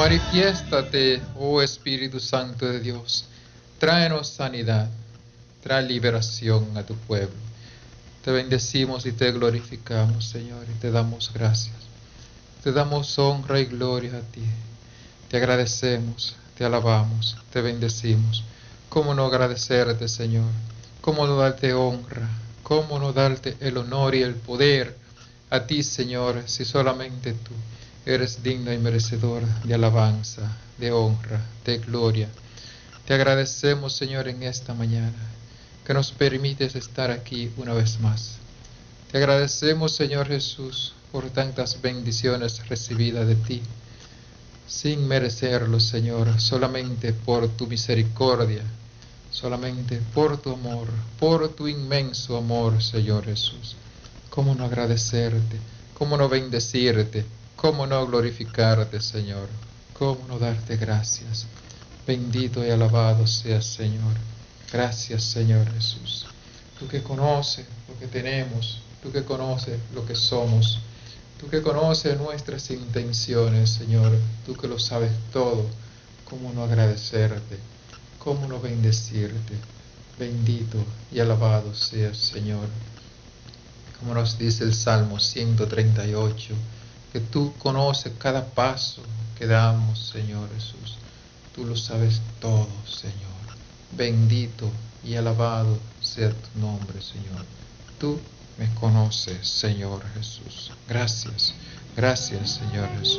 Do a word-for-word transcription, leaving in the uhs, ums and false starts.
Manifiéstate, oh Espíritu Santo de Dios. Tráenos sanidad, trae liberación a tu pueblo. Te bendecimos y te glorificamos, Señor, y te damos gracias. Te damos honra y gloria a ti. Te agradecemos, te alabamos, te bendecimos. ¿Cómo no agradecerte, Señor? ¿Cómo no darte honra? ¿Cómo no darte el honor y el poder a ti, Señor, si solamente tú eres digno y merecedor de alabanza, de honra, de gloria? Te agradecemos, Señor, en esta mañana, que nos permites estar aquí una vez más. Te agradecemos, Señor Jesús, por tantas bendiciones recibidas de ti, sin merecerlo, Señor, solamente por tu misericordia, solamente por tu amor, por tu inmenso amor, Señor Jesús. ¿Cómo no agradecerte? ¿Cómo no bendecirte? ¿Cómo no glorificarte, Señor? ¿Cómo no darte gracias? Bendito y alabado seas, Señor. Gracias, Señor Jesús. Tú que conoces lo que tenemos, tú que conoces lo que somos, tú que conoces nuestras intenciones, Señor, tú que lo sabes todo. ¿Cómo no agradecerte? ¿Cómo no bendecirte? Bendito y alabado seas, Señor. Como nos dice el Salmo ciento treinta y ocho, que tú conoces cada paso que damos, Señor Jesús. Tú lo sabes todo, Señor. Bendito y alabado sea tu nombre, Señor. Tú me conoces, Señor Jesús. Gracias, gracias, Señor Jesús.